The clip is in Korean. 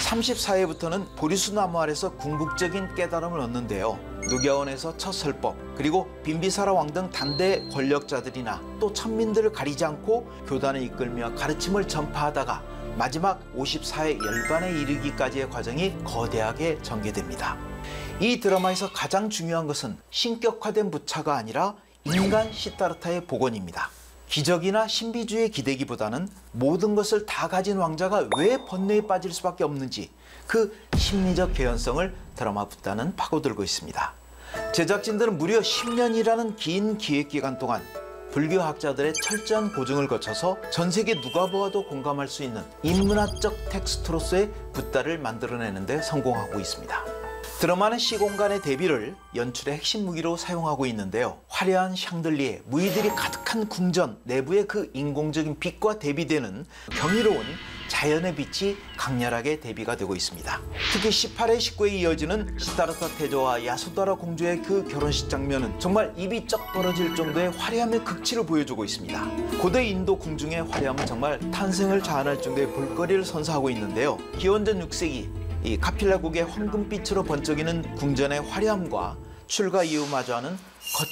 34회부터는 보리수 나무 아래서 궁극적인 깨달음을 얻는데요. 누가원에서 첫 설법, 그리고 빈비사라 왕 등 단대 권력자들이나 또 천민들을 가리지 않고 교단을 이끌며 가르침을 전파하다가 마지막 54회 열반에 이르기까지의 과정이 거대하게 전개됩니다. 이 드라마에서 가장 중요한 것은 신격화된 부차가 아니라 인간 시타르타의 복원입니다. 기적이나 신비주의에 기대기보다는 모든 것을 다 가진 왕자가 왜 번뇌에 빠질 수밖에 없는지 그 심리적 개연성을 드라마부터는 파고들고 있습니다. 제작진들은 무려 10년이라는 긴 기획기간 동안 불교학자들의 철저한 고증을 거쳐서 전 세계 누가 보아도 공감할 수 있는 인문학적 텍스트로서의 붓다를 만들어내는 데 성공하고 있습니다. 드라마는 시공간의 대비를 연출의 핵심 무기로 사용하고 있는데요. 화려한 샹들리에, 무의들이 가득한 궁전 내부의 그 인공적인 빛과 대비되는 경이로운 자연의 빛이 강렬하게 대비가 되고 있습니다. 특히 18회 19회에 이어지는 시타르타 태조와 야소다라 공주의 그 결혼식 장면은 정말 입이 쩍 벌어질 정도의 화려함의 극치를 보여주고 있습니다. 고대 인도 궁중의 화려함은 정말 탄생을 자아낼 정도의 볼거리를 선사하고 있는데요. 기원전 6세기 이 카필라국의 황금빛으로 번쩍이는 궁전의 화려함과 출가 이후 마주하는